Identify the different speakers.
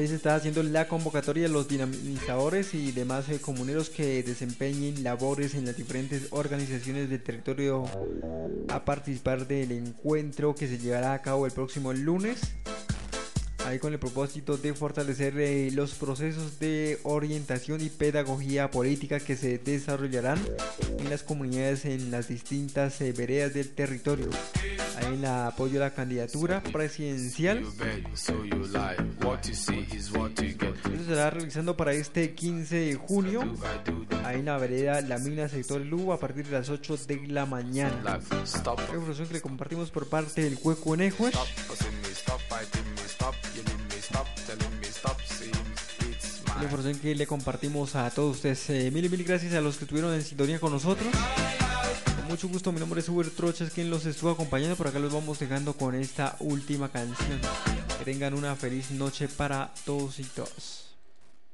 Speaker 1: Ahí se está haciendo la convocatoria de los dinamizadores y demás comuneros que desempeñen labores en las diferentes organizaciones del territorio a participar del encuentro que se llevará a cabo el próximo lunes. Ahí con el propósito de fortalecer los procesos de orientación y pedagogía política que se desarrollarán en las comunidades en las distintas veredas del territorio. Ahí en el apoyo a la candidatura presidencial. Eso se estará realizando para este 15 de junio. Ahí en la vereda La Mina, sector Lugo, a partir de las 8 de la mañana. La información que le compartimos por parte del Cueco Nejues. La información que le compartimos a todos ustedes. Mil gracias a los que estuvieron en sintonía con nosotros. Con mucho gusto, mi nombre es Uber Trochas, quien los estuvo acompañando. Por acá los vamos dejando con esta última canción. Que tengan una feliz noche para todos y todas.